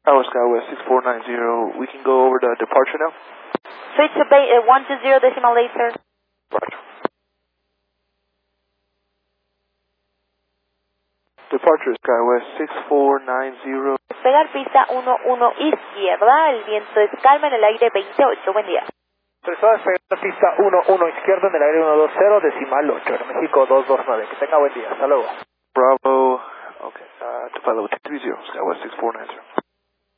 Tower Skywest 6490. We can go over the departure now. Switch to 120 decimal later. Roger. Departure Skywest 6490. Despegar pista 11 izquierda, el viento es calma en el aire 28, buen día. Autorizado a despegar pista 11 izquierda en el aire 120, decimal 8, México 229. Que tenga buen día, hasta luego. Bravo. Okay, to pilot 230, Skywest 6490.